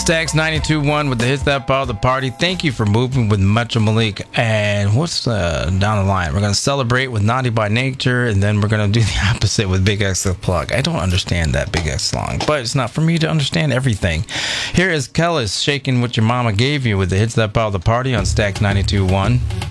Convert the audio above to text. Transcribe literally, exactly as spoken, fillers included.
Stacks ninety-two point one with the Hits That Power the Party. Thank you for moving with Metro Malik. And what's uh, down the line? We're going to celebrate with Naughty by Nature, and then we're going to do the opposite with Big X the Plug. I don't understand that Big X song, but it's not for me to understand everything. Here is Kellis, Shaking What Your Mama Gave You with the Hits That Power the Party on Stacks ninety-two point one.